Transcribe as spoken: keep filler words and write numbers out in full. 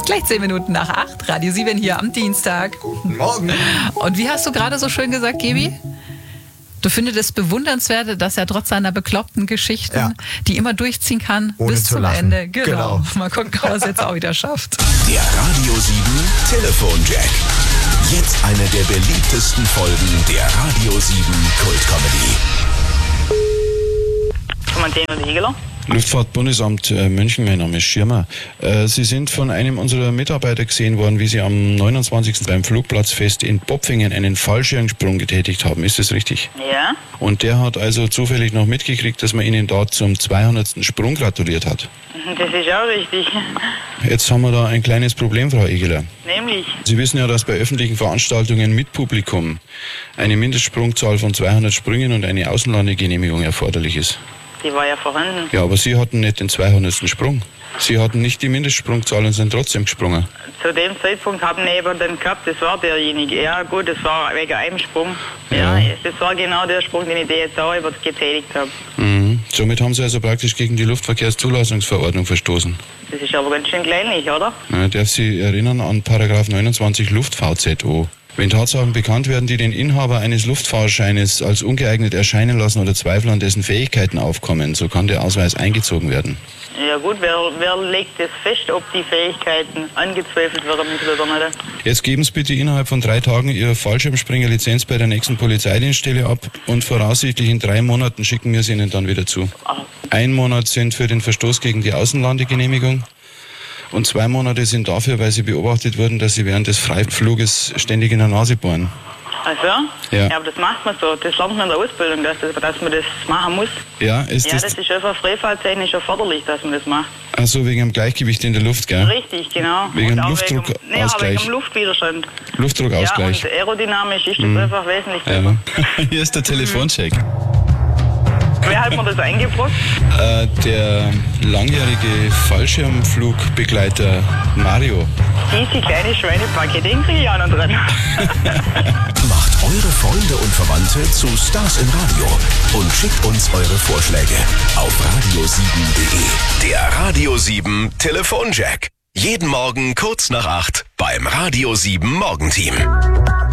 Gleich zehn Minuten nach acht, Radio sieben hier am Dienstag. Guten Morgen. Und wie hast du gerade so schön gesagt, Gebi? Du findest es bewundernswert, dass er trotz seiner bekloppten Geschichten, ja, die immer durchziehen kann, ohne bis zum lachen. Ende. Genau. genau. Mal gucken, ob er es jetzt auch wieder schafft. Der Radio sieben Telefonjack. Jetzt eine der beliebtesten Folgen der Radio sieben Kult-Comedy. Kommandant Hegeler. Luftfahrtbundesamt äh, München, mein Name ist Schirmer. Äh, Sie sind von einem unserer Mitarbeiter gesehen worden, wie Sie am neunundzwanzigsten beim Flugplatzfest in Bopfingen einen Fallschirmsprung getätigt haben. Ist das richtig? Ja. Und der hat also zufällig noch mitgekriegt, dass man Ihnen da zum zweihundertsten Sprung gratuliert hat. Das ist auch richtig. Jetzt haben wir da ein kleines Problem, Frau Egeler. Nämlich? Sie wissen ja, dass bei öffentlichen Veranstaltungen mit Publikum eine Mindestsprungzahl von zweihundert Sprüngen und eine Außenlandegenehmigung erforderlich ist. Die war ja vorhanden. Ja, aber Sie hatten nicht den zweihundertsten Sprung. Sie hatten nicht die Mindestsprungzahl und sind trotzdem gesprungen. Zu dem Zeitpunkt haben wir eben den gehabt, das war derjenige. Ja gut, das war wegen einem Sprung. Ja, Ja. das war genau der Sprung, den ich dir jetzt auch über getätigt habe. Mhm. Somit haben Sie also praktisch gegen die Luftverkehrszulassungsverordnung verstoßen. Das ist aber ganz schön kleinlich, oder? Ja, darf Sie erinnern an Paragraph neunundzwanzig Luft-V Z O. Wenn Tatsachen bekannt werden, die den Inhaber eines Luftfahrscheines als ungeeignet erscheinen lassen oder Zweifel an dessen Fähigkeiten aufkommen, so kann der Ausweis eingezogen werden. Ja gut, wer, wer legt das fest, ob die Fähigkeiten angezweifelt werden müssen oder nicht? Jetzt geben Sie bitte innerhalb von drei Tagen Ihre Fallschirmspringerlizenz bei der nächsten Polizeidienststelle ab und voraussichtlich in drei Monaten schicken wir sie Ihnen dann wieder zu. Ein Monat sind für den Verstoß gegen die Außenlandegenehmigung und zwei Monate sind dafür, weil Sie beobachtet wurden, dass Sie während des Freifluges ständig in der Nase bohren. Also? Ja. Ja, aber das macht man so. Das lernt man in der Ausbildung, dass, das, dass man das machen muss. Ja, ist Ja, das... das ist einfach freifalltechnisch erforderlich, dass man das macht. Ach so, wegen dem Gleichgewicht in der Luft, gell? Richtig, genau. Wegen Und dem auch Luftdruckausgleich. Wegen, nee, auch wegen dem Luftwiderstand. Luftdruckausgleich. Ja, und aerodynamisch ist das Mhm. einfach wesentlich Ja. besser. Hier ist der Telefoncheck. Wer hat mir das eingebracht? Äh, der langjährige Fallschirmflugbegleiter Mario. Diese kleine Schweinepacke, den kriege ich auch noch drin. Macht eure Freunde und Verwandte zu Stars im Radio und schickt uns eure Vorschläge auf radio sieben punkt de. Der Radio sieben Telefonjack. Jeden Morgen kurz nach acht beim Radio sieben Morgenteam.